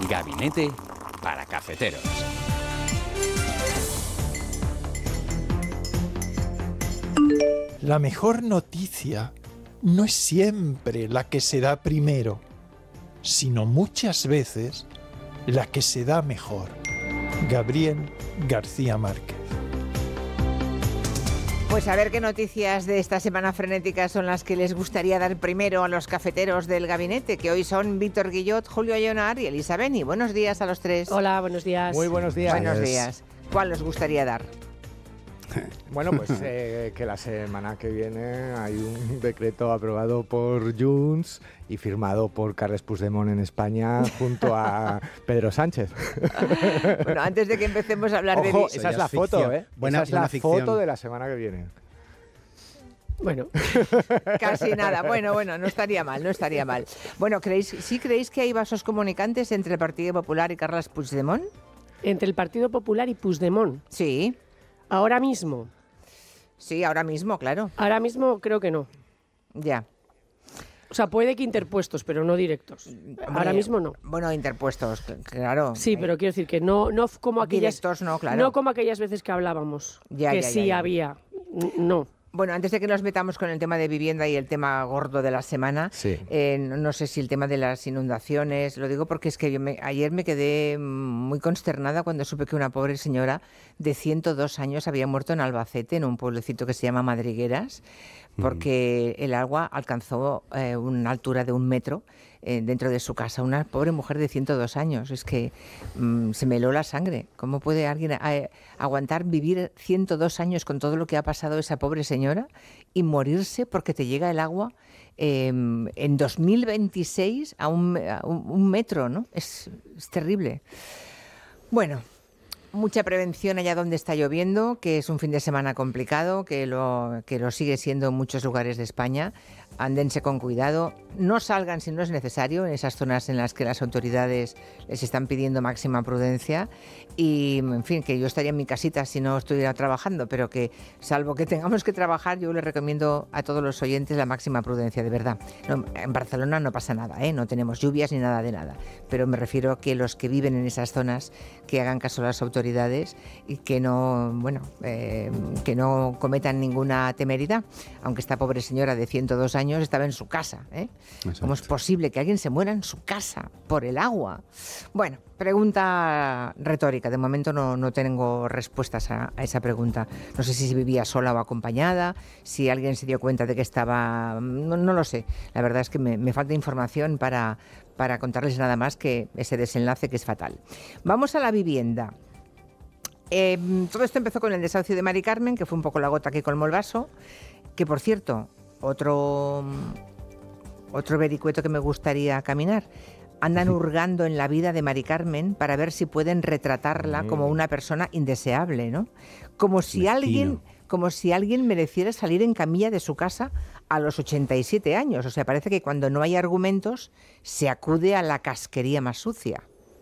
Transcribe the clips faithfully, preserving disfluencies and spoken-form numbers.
Gabinete para Cafeteros. La mejor noticia no es siempre la que se da primero, sino muchas veces la que se da mejor. Gabriel García Márquez. Pues a ver qué noticias de esta semana frenética son las que les gustaría dar primero a los cafeteros del gabinete, que hoy son Víctor Guillot, Julio Ayonár y Elisa Beni. Buenos días a los tres. Hola, buenos días. Muy buenos días. Buenos días. ¿Cuál os gustaría dar? Bueno, pues eh, que la semana que viene hay un decreto aprobado por Junts y firmado por Carles Puigdemont en España junto a Pedro Sánchez. Bueno, antes de que empecemos a hablar Ojo, de... esa es la foto, ¿eh? Buena, esa es la ficción. foto de la semana que viene. Bueno, Casi nada. Bueno, bueno, no estaría mal, no estaría mal. Bueno, ¿creéis, ¿sí creéis que hay vasos comunicantes entre el Partido Popular y Carles Puigdemont? entre el Partido Popular y Puigdemont, Sí, ahora mismo, sí, ahora mismo, claro. ahora mismo creo que no. Ya. O sea, puede que interpuestos, pero no directos. Ahora Hombre, mismo no. Bueno, interpuestos, cl- claro. Sí, Eh, pero quiero decir que no, no como aquellas, Directos no, claro. no como aquellas veces que hablábamos, Ya, que ya, sí ya, ya. había. N- No. Bueno, antes de que nos metamos con el tema de vivienda y el tema gordo de la semana, Sí. eh, no no sé si el tema de las inundaciones, lo digo porque es que yo me- ayer me quedé mm, muy consternada cuando supe que una pobre señora de ciento dos años había muerto en Albacete, en un pueblecito que se llama Madrigueras, porque el agua alcanzó eh, una altura de un metro eh, dentro de su casa. Una pobre mujer de ciento dos años. Es que mm, se me heló la sangre. ¿Cómo puede alguien eh, aguantar vivir ciento dos años con todo lo que ha pasado esa pobre señora y morirse porque te llega el agua eh, en dos mil veintiséis a un, a un- un metro, ¿no? Es, es terrible. Bueno, mucha prevención allá donde está lloviendo, que es un fin de semana complicado, que lo, que lo sigue siendo en muchos lugares de España. Ándense con cuidado, no salgan si no es necesario en esas zonas en las que las autoridades les están pidiendo máxima prudencia y, en fin, que yo estaría en mi casita si no estuviera trabajando, pero que salvo que tengamos que trabajar, yo les recomiendo a todos los oyentes la máxima prudencia, de verdad. No, en Barcelona no pasa nada, ¿eh? No tenemos lluvias ni nada de nada, pero me refiero a que los que viven en esas zonas que hagan caso a las autoridades y que no, bueno, eh, que no cometan ninguna temeridad, aunque esta pobre señora de ciento dos años estaba en su casa, ¿eh? ¿Cómo es posible que alguien se muera en su casa por el agua? Bueno, pregunta retórica. De momento no, no tengo respuestas a, a esa pregunta. No sé si vivía sola o acompañada, si alguien se dio cuenta de que estaba... No, no lo sé. La verdad es que me, me falta información para, para contarles nada más que ese desenlace que es fatal. Vamos a la vivienda. Eh, todo esto empezó con el desahucio de Mari Carmen, que fue un poco la gota que colmó el vaso, que por cierto, otro, otro vericueto que me gustaría caminar. Andan hurgando en la vida de Mari Carmen para ver si pueden retratarla como una persona indeseable, ¿no? Como si Mezquino. alguien, como si alguien mereciera salir en camilla de su casa a los ochenta y siete años. O sea, parece que cuando no hay argumentos se acude a la casquería más sucia.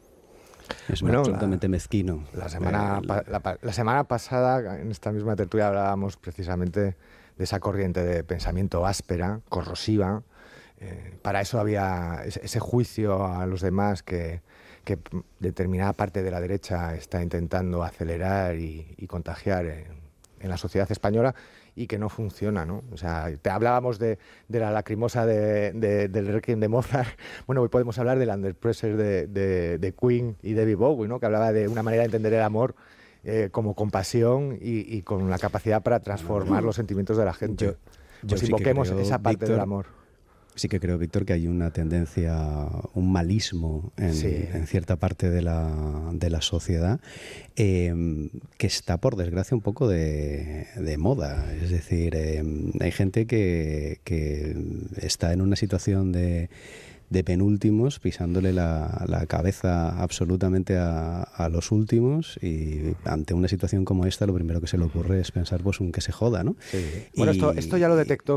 Es Bueno, absolutamente mezquino. La semana, Eh, pa- la, pa- la semana pasada, en esta misma tertulia, hablábamos precisamente de esa corriente de pensamiento áspera, corrosiva. Eh, para eso había ese, ese juicio a los demás que, que determinada parte de la derecha está intentando acelerar y, y contagiar en, en la sociedad española y que no funciona, ¿no? O sea, te hablábamos de, de la lacrimosa de, de- del Requiem de Mozart. Bueno, hoy podemos hablar del Under Pressure de, de, de Queen y David Bowie, ¿no? Que hablaba de una manera de entender el amor eh, como compasión y, y con la capacidad para transformar los sentimientos de la gente. Yo- yo pues sí que invoquemos creo, esa parte Víctor, del amor. Sí que creo, Víctor, que hay una tendencia, un malismo en, Sí. en cierta parte de la, de la sociedad eh, que está, por desgracia, un poco de, de moda. Es decir, eh, hay gente que, que está en una situación de, de penúltimos, pisándole la, la cabeza absolutamente a, a los últimos, y ante una situación como esta lo primero que se le ocurre es pensar, pues, un que se joda, ¿no? Sí. Bueno, Y- esto, esto ya lo detectó